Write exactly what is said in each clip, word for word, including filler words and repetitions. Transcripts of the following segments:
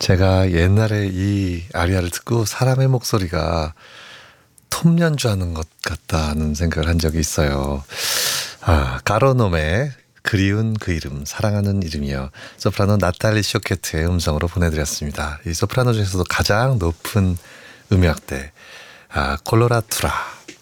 제가 옛날에 이 아리아를 듣고 사람의 목소리가 톱 연주하는 것 같다는 생각을 한 적이 있어요. 아, 가로놈의 그리운 그 이름, 사랑하는 이름이요. 소프라노 나탈리 쇼케트의 음성으로 보내드렸습니다. 이 소프라노 중에서도 가장 높은 음역대, 아, 콜로라투라.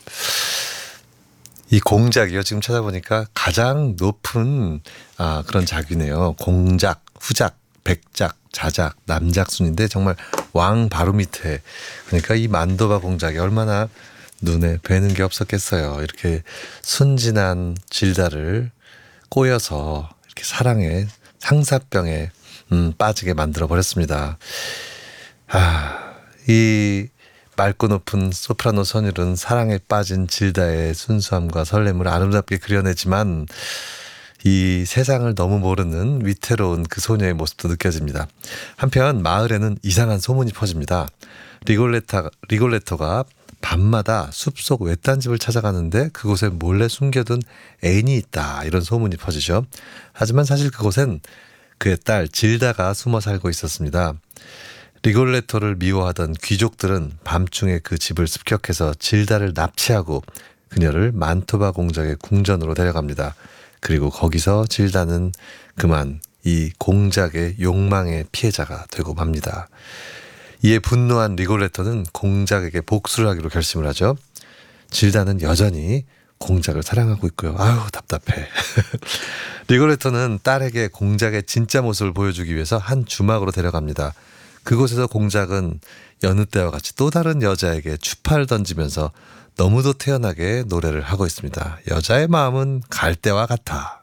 이 공작이요. 지금 찾아보니까 가장 높은 아, 그런 작이네요. 공작, 후작, 백작, 자작, 남작 순인데 정말 왕 바로 밑에. 그러니까 이 만도바 공작이 얼마나 눈에 뵈는 게 없었겠어요. 이렇게 순진한 질다를 꼬여서 이렇게 사랑에 상사병에 음, 빠지게 만들어 버렸습니다. 아, 이 맑고 높은 소프라노 선율은 사랑에 빠진 질다의 순수함과 설렘을 아름답게 그려내지만 이 세상을 너무 모르는 위태로운 그 소녀의 모습도 느껴집니다. 한편 마을에는 이상한 소문이 퍼집니다. 리골레타, 리골레토가 밤마다 숲속 외딴 집을 찾아가는데 그곳에 몰래 숨겨둔 애인이 있다, 이런 소문이 퍼지죠. 하지만 사실 그곳엔 그의 딸 질다가 숨어 살고 있었습니다. 리골레토를 미워하던 귀족들은 밤중에 그 집을 습격해서 질다를 납치하고 그녀를 만토바 공작의 궁전으로 데려갑니다. 그리고 거기서 질다는 그만 이 공작의 욕망의 피해자가 되고 맙니다. 이에 분노한 리골레토는 공작에게 복수를 하기로 결심을 하죠. 질다는 여전히 공작을 사랑하고 있고요. 아유, 답답해. 리골레토는 딸에게 공작의 진짜 모습을 보여주기 위해서 한 주막으로 데려갑니다. 그곳에서 공작은 여느 때와 같이 또 다른 여자에게 추파를 던지면서 너무도 태연하게 노래를 하고 있습니다. 여자의 마음은 갈대와 같아.